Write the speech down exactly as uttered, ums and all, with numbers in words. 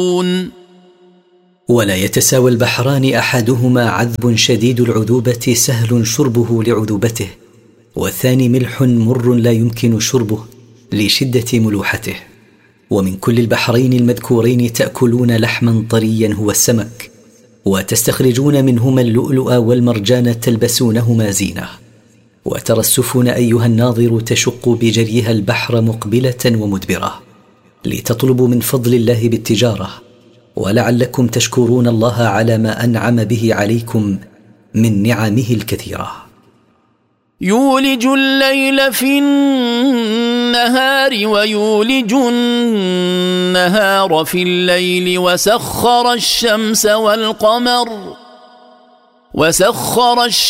ولا يتساوى البحران أحدهما عذب شديد العذوبة سهل شربه لعذوبته، والثاني ملح مر لا يمكن شربه لشدة ملوحته. ومن كل البحرين المذكورين تأكلون لحما طريا هو السمك، وتستخرجون منهما اللؤلؤ والمرجان تلبسونهما زينة. وترى السفن أيها الناظر تشق بجريها البحر مقبلة ومدبرة لتطلبوا من فضل الله بالتجارة، ولعلكم تشكرون الله على ما أنعم به عليكم من نعمه الكثيرة. يولج الليل في النهار ويولج النهار في الليل وسخر الشمس والقمر وسخر الشمس